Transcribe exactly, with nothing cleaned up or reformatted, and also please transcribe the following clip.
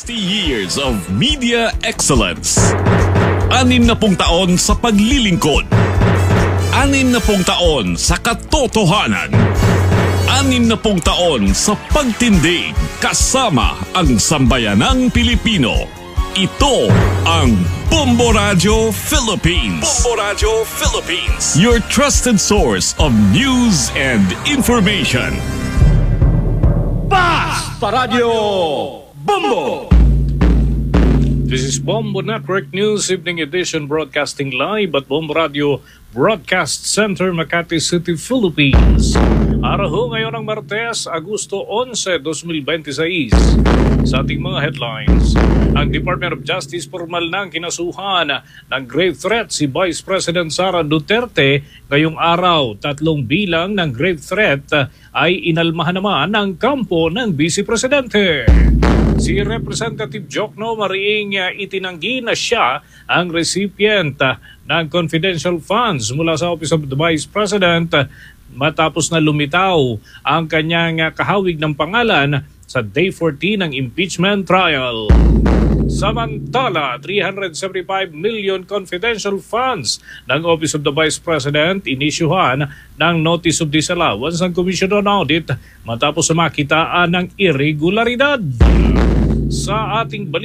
sixty years of media excellence. Anim na pung taon sa paglilingkod. Anim na pung taon sa katotohanan. Anim na pung taon sa pagtindig kasama ang sambayanang Pilipino. Ito ang Bombo Radio Philippines. Bombo Radio Philippines. Your trusted source of news and information. Basta Radio Bombo! This is Bombo Network News Evening Edition broadcasting live at Bombo Radio Broadcast Center, Makati City, Philippines. Araw ho ngayon ng Martes, Agosto eleven, twenty twenty-six. Sa ating mga headlines, ang Department of Justice formal nang kinasuhan ng grave threat si Vice President Sara Duterte. Ngayong araw, tatlong bilang ng grave threat ay inalmahan naman ng kampo ng Vice Presidente. Si Representative Jokno mariing itinanggi na siya ang recipient ng confidential funds mula sa Office of the Vice President matapos na lumitaw ang kanyang kahawig ng pangalan sa Day fourteen ng impeachment trial. Samantala, three hundred seventy-five million confidential funds ng Office of the Vice President inisyuhan ng Notice of Disallowance ng Commission on Audit matapos makitaan ng irregularidad. Sa ating balita,